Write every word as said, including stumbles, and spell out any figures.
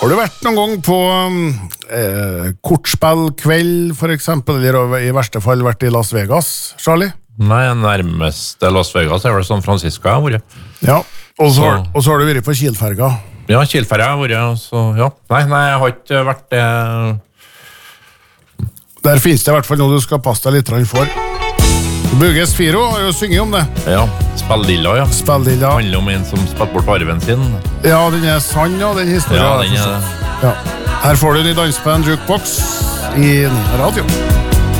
Har du vært noen gang på eh, kortspillkveld, for eksempel, eller i verste fall vært i Las Vegas, Charlie? Nei, nærmest Las Vegas er vel San Francisco jeg har vært. Ja, og så, Så- har, og så har du vært på Kielferga. Ja, Kielferja har vært, så ja. Nei, nei, jeg har ikke vært det. Der finnes det i hvert fall noe du skal passe deg litt for. Bugges Firo har jo synget om det. Ja, Spelldilla, ja. Spelldilla. Det handler om en som spilte bort arven sin. Ja, den er sann, ja, den historien. Ja, den er... Ja. Her får du en i dansband Jukebox i Radio.